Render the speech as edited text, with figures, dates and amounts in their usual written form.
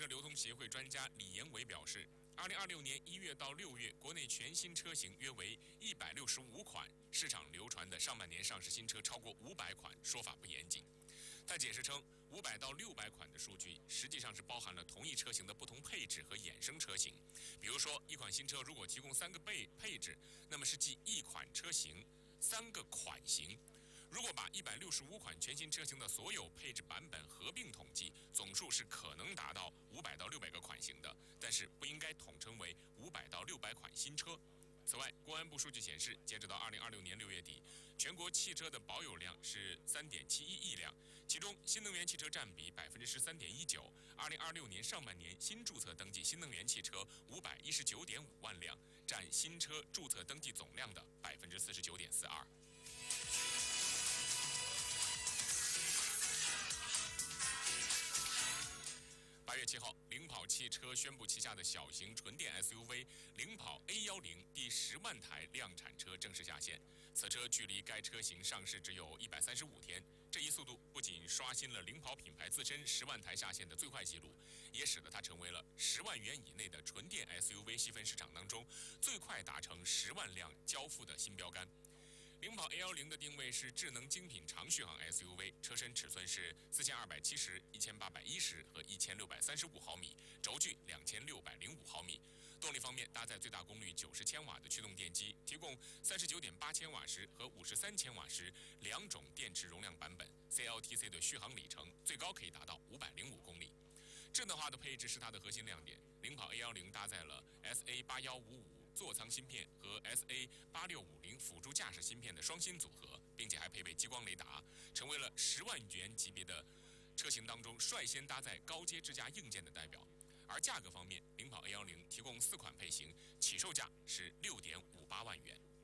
流通协会专家李延伟表示，2026年1月到6月，国内全新车型约为165款，市场流传的上半年上市新车超过500款，说法不严谨。他解释称，500到600款的数据实际上是包含了同一车型的不同配置和衍生车型。比如说，一款新车如果提供3个配置，那么是记一款车型3个款型。如果把165款全新车型的所有配置版本合并统计，总数是可能达到500到600个款型的，但是不应该统称为500到600款新车。此外，公安部数据显示，截止到2026年6月底，全国汽车的保有量是3.71亿辆，其中新能源汽车占比13.19%。2026年上半年新注册登记新能源汽车519.5万辆，占新车注册登记总量的49.42%。8月7号，领跑汽车宣布旗下的小型纯电 SUV 领跑 A10第10万台量产车正式下线。此车距离该车型上市只有135天，这一速度不仅刷新了领跑品牌自身10万台下线的最快纪录，也使得它成为了10万元以内的纯电 SUV 细分市场当中最快达成10万辆交付的新标杆。领跑 A10的定位是智能精品长续航 SUV， 车身尺寸是4270、1810和1635毫米，轴距2605毫米。动力方面，搭载最大功率90千瓦的驱动电机，提供39.8千瓦时和53千瓦时2种电池容量版本。CLTC 的续航里程最高可以达到505公里。智能化的配置是它的核心亮点。领跑 A10搭载了 SA8155座舱芯片和 SA8650辅助驾驶芯片的双芯组合，并且还配备激光雷达，成为了10万元级别的车型当中率先搭载高阶智驾硬件的代表。而价格方面，领跑 A10提供4款配型，起售价是6.58万元。